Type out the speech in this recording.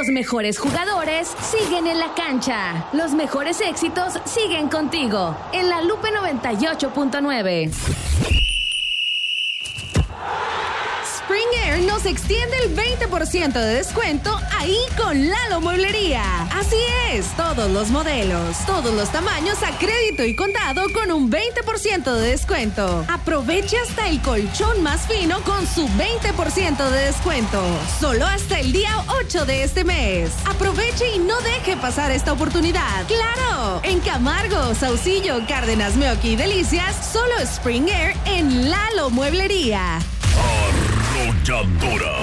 Los mejores jugadores siguen en la cancha. Los mejores éxitos siguen contigo. En La Lupe 98.9. Spring Air nos extiende el 20% de descuento ahí con Lalo Mueblería. Así es, todos los modelos, todos los tamaños a crédito y contado con un 20% de descuento. Aproveche hasta el colchón más fino con su 20% de descuento. Solo hasta el día 8 de este mes. Aproveche y no deje pasar esta oportunidad. ¡Claro! En Camargo, Saucillo, Cárdenas, Meoqui y Delicias, solo Spring Air en Lalo Mueblería. Arrolladora.